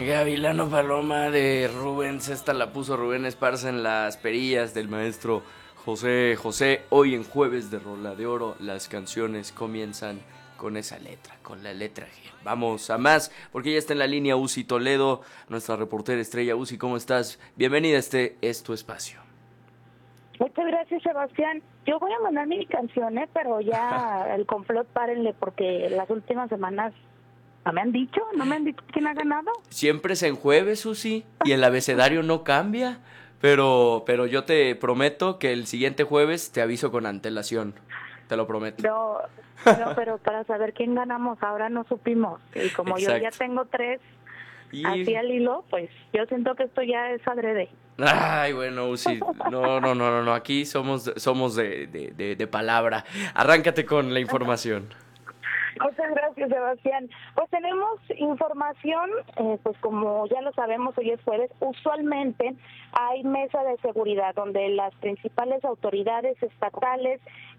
Gavilano Paloma de Rubens, esta la puso Rubén Esparza en las perillas del maestro José José. Hoy en Jueves de Rola de Oro las canciones comienzan con esa letra, con la letra G. Vamos a más, porque ya está en la línea Uzi Toledo, nuestra reportera estrella. Uzi, ¿cómo estás? Bienvenida, este es tu espacio. Muchas gracias, Sebastián. Yo voy a mandar mi canción, pero ya el complot párenle, porque las últimas semanas no me han dicho quién ha ganado. Siempre es en jueves, Uzi, y el abecedario no cambia, pero yo te prometo que el siguiente jueves te aviso con antelación, te lo prometo. No, pero para saber quién ganamos ahora no supimos, y como Exacto. yo ya tengo 3 así al hilo, pues yo siento que esto ya es adrede. Ay, bueno, Uzi, no, aquí somos de palabra. Arráncate con la información. Muchas gracias, Sebastián. Pues tenemos información, pues como ya lo sabemos, hoy es jueves. Usualmente hay mesa de seguridad donde las principales autoridades estatales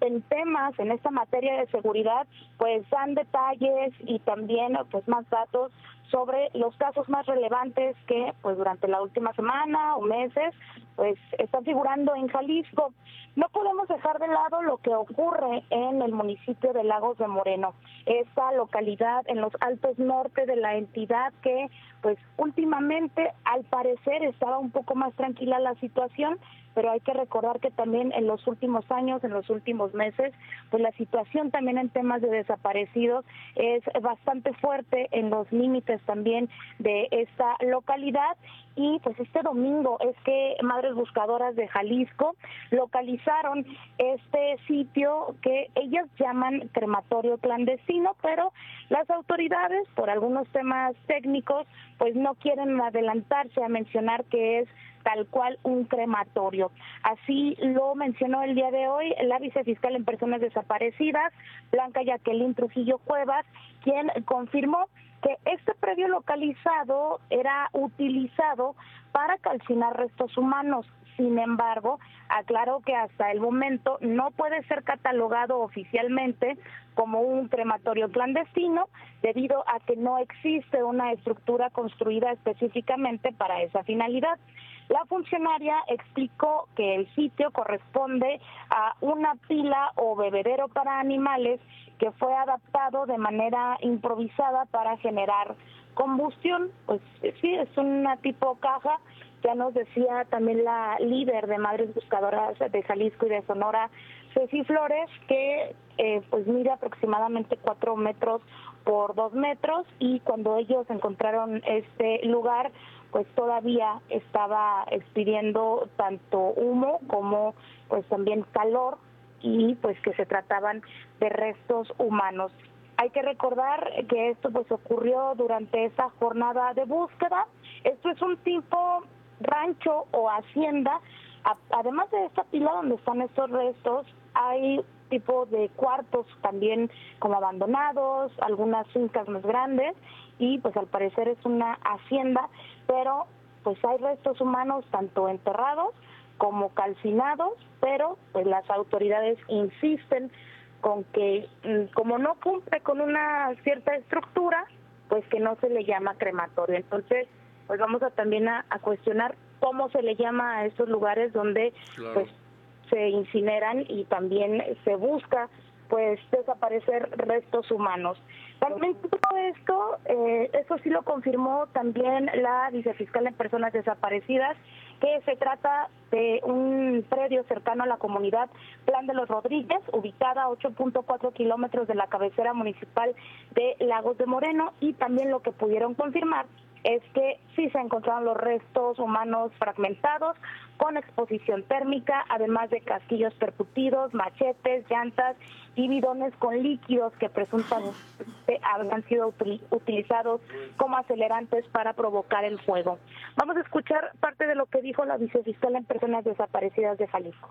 en esta materia de seguridad, pues dan detalles y también pues más datos sobre los casos más relevantes que pues durante la última semana o meses pues están figurando en Jalisco. No podemos dejar de lado lo que ocurre en el municipio de Lagos de Moreno, esta localidad en los altos norte de la entidad que pues últimamente al parecer estaba un poco más tranquila la situación, pero hay que recordar que también en los últimos años, en los últimos meses, pues la situación también en temas de desaparecidos es bastante fuerte en los límites también de esta localidad. Y pues este domingo es que Madres Buscadoras de Jalisco localizaron este sitio que ellas llaman crematorio clandestino, pero las autoridades, por algunos temas técnicos, pues no quieren adelantarse a mencionar que es tal cual un crematorio. Así lo mencionó el día de hoy la vicefiscal en personas desaparecidas, Blanca Jacqueline Trujillo Cuevas, quien confirmó que este predio localizado era utilizado para calcinar restos humanos. Sin embargo, aclaró que hasta el momento no puede ser catalogado oficialmente como un crematorio clandestino debido a que no existe una estructura construida específicamente para esa finalidad. La funcionaria explicó que el sitio corresponde a una pila o bebedero para animales que fue adaptado de manera improvisada para generar combustión. Pues sí, es una tipo caja. Ya nos decía también la líder de Madres Buscadoras de Jalisco y de Sonora, Ceci Flores, que pues mide aproximadamente 4 metros por 2 metros, y cuando ellos encontraron este lugar, pues todavía estaba expidiendo tanto humo como pues también calor, y pues que se trataban de restos humanos. Hay que recordar que esto pues ocurrió durante esa jornada de búsqueda. Esto es un tipo rancho o hacienda. Además de esta pila donde están estos restos, hay tipo de cuartos también como abandonados, algunas fincas más grandes, y pues al parecer es una hacienda, pero pues hay restos humanos tanto enterrados como calcinados, pero pues las autoridades insisten con que como no cumple con una cierta estructura, pues que no se le llama crematorio. Entonces, pues vamos a también a cuestionar cómo se le llama a estos lugares donde pues se incineran y también se busca pues desaparecer restos humanos. También todo esto, eso sí lo confirmó también la vicefiscal en personas desaparecidas, que se trata de un predio cercano a la comunidad Plan de los Rodríguez, ubicada a 8.4 kilómetros de la cabecera municipal de Lagos de Moreno, y también lo que pudieron confirmar es que sí se encontraron los restos humanos fragmentados con exposición térmica, además de casquillos percutidos, machetes, llantas y bidones con líquidos que presuntamente habían sido utilizados como acelerantes para provocar el fuego. Vamos a escuchar parte de lo que dijo la vicefiscal en personas desaparecidas de Jalisco.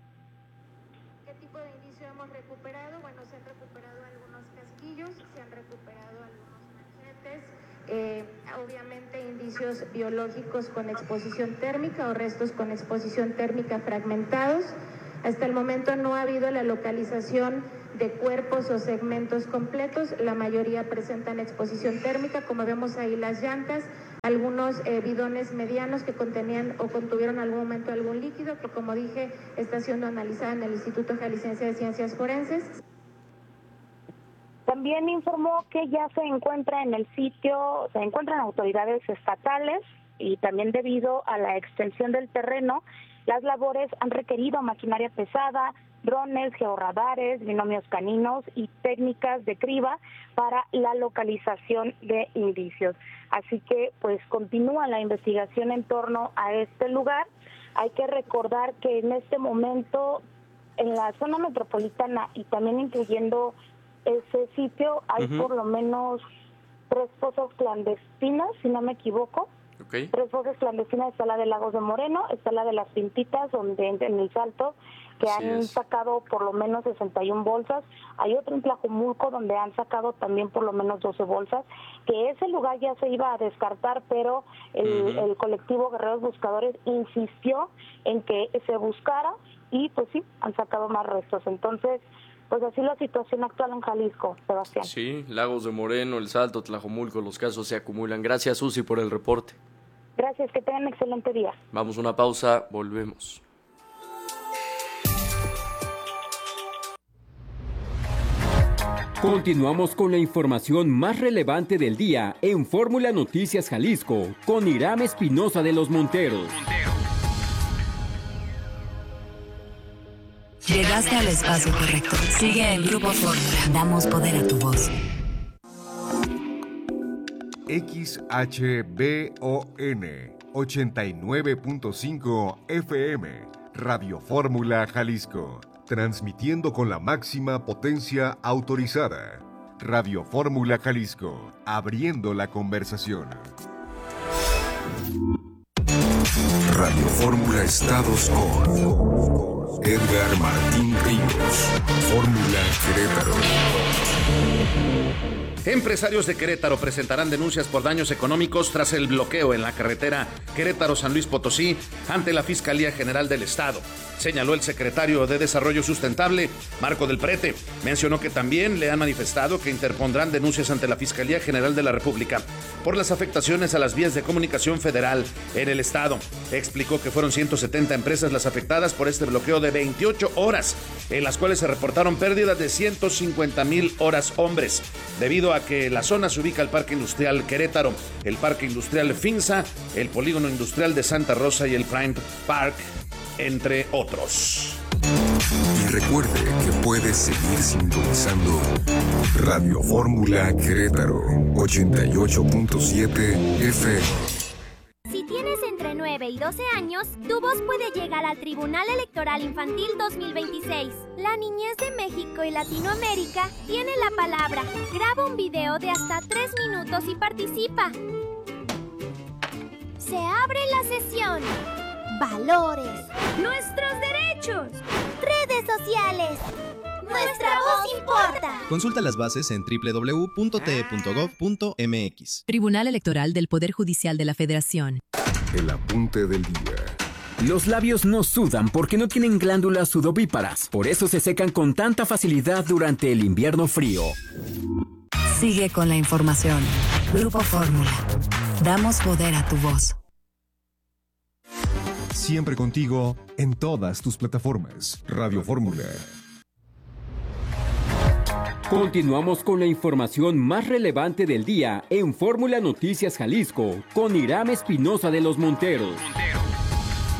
¿Qué tipo de indicio hemos recuperado? Bueno, se han recuperado algunos casquillos, se han recuperado algunos machetes, obviamente indicios biológicos con exposición térmica o restos con exposición térmica fragmentados. Hasta el momento no ha habido la localización de cuerpos o segmentos completos, la mayoría presentan exposición térmica, como vemos ahí las llantas, algunos bidones medianos que contenían o contuvieron en algún momento algún líquido, que como dije está siendo analizada en el Instituto Jalisciense de Ciencias Forenses. También informó que ya se encuentra en el sitio, se encuentran autoridades estatales y también debido a la extensión del terreno, las labores han requerido maquinaria pesada, drones, georradares, binomios caninos y técnicas de criba para la localización de indicios. Así que pues continúa la investigación en torno a este lugar. Hay que recordar que en este momento en la zona metropolitana y también incluyendo ese sitio hay por lo menos 3 fosas clandestinas, si no me equivoco. Okay. 3 fosas clandestinas, está la de Lagos de Moreno, está la de Las Pintitas, donde en el Salto, que han sacado por lo menos 61 bolsas. Hay otro en Tlajomulco donde han sacado también por lo menos 12 bolsas, que ese lugar ya se iba a descartar, pero el colectivo Guerreros Buscadores insistió en que se buscara y pues sí, han sacado más restos. Entonces, pues así la situación actual en Jalisco, Sebastián. Sí, Lagos de Moreno, El Salto, Tlajomulco, los casos se acumulan. Gracias, Susi, por el reporte. Gracias, que tengan un excelente día. Vamos a una pausa, volvemos. Continuamos con la información más relevante del día en Fórmula Noticias Jalisco con Iram Espinosa de los Monteros. Llegaste al espacio correcto. Sigue el Grupo Fórmula. Damos poder a tu voz. XHBON 89.5 FM, Radio Fórmula Jalisco, transmitiendo con la máxima potencia autorizada. Radio Fórmula Jalisco, abriendo la conversación. Radio Fórmula Estados con Edgar Martín Ríos, Fórmula Querétaro. Empresarios de Querétaro presentarán denuncias por daños económicos tras el bloqueo en la carretera Querétaro-San Luis Potosí ante la Fiscalía General del Estado. Señaló el secretario de Desarrollo Sustentable, Marco del Prete. Mencionó que también le han manifestado que interpondrán denuncias ante la Fiscalía General de la República por las afectaciones a las vías de comunicación federal en el Estado. Explicó que fueron 170 empresas las afectadas por este bloqueo de 28 horas, en las cuales se reportaron pérdidas de 150,000 horas hombres, debido a que la zona se ubica el Parque Industrial Querétaro, el Parque Industrial Finza, el Polígono Industrial de Santa Rosa y el Prime Park, entre otros. Y recuerde que puedes seguir sintonizando Radio Fórmula Querétaro 88.7 FM. Si tienes entre 9 y 12 años, tu voz puede llegar al Tribunal Electoral Infantil 2026. La niñez de México y Latinoamérica tiene la palabra. Graba un video de hasta 3 minutos y participa. Se abre la sesión. Valores. Nuestros derechos. Redes sociales. Nuestra voz importa. Consulta las bases en www.te.gov.mx. Tribunal Electoral del Poder Judicial de la Federación. El apunte del día. Los labios no sudan porque no tienen glándulas sudovíparas. Por eso se secan con tanta facilidad durante el invierno frío. Sigue con la información. Grupo Fórmula. Damos poder a tu voz. Siempre contigo en todas tus plataformas. Radio Fórmula. Continuamos con la información más relevante del día en Fórmula Noticias Jalisco con Iram Espinosa de los Monteros.